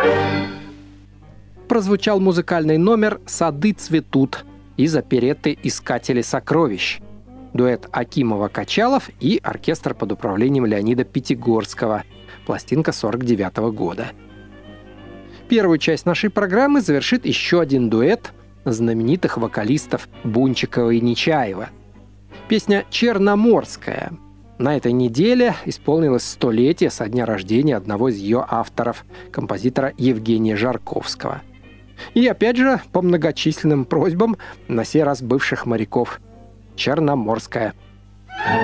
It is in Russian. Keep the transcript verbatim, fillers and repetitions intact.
Прозвучал музыкальный номер «Сады цветут» из оперетты «Искатели сокровищ». Дуэт Акимова-Качалов и оркестр под управлением Леонида Пятигорского. Пластинка сорок девятого года. Первую часть нашей программы завершит еще один дуэт знаменитых вокалистов Бунчикова и Нечаева. Песня «Черноморская». На этой неделе исполнилось столетие со дня рождения одного из ее авторов, композитора Евгения Жарковского. И опять же, по многочисленным просьбам, на сей раз бывших моряков, «Черноморская».